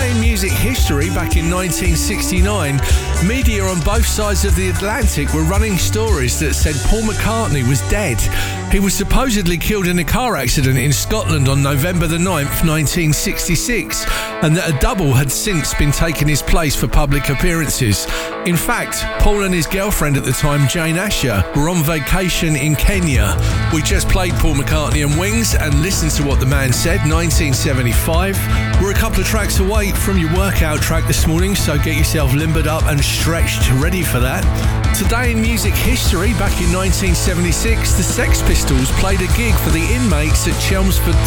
Today in music history, back in 1969, media on both sides of the Atlantic were running stories that said Paul McCartney was dead. He was supposedly killed in a car accident in Scotland on November the 9th, 1966, and that a double had since been taking his place for public appearances. In fact, Paul and his girlfriend at the time, Jane Asher, were on vacation in Kenya. We just played Paul McCartney and Wings and listened to what the man said, 1975. We're a couple of tracks away from your workout track this morning, so get yourself limbered up and stretched, ready for that. Today in music history, back in 1976, the Sex Pistols played a gig for the inmates at Chelmsford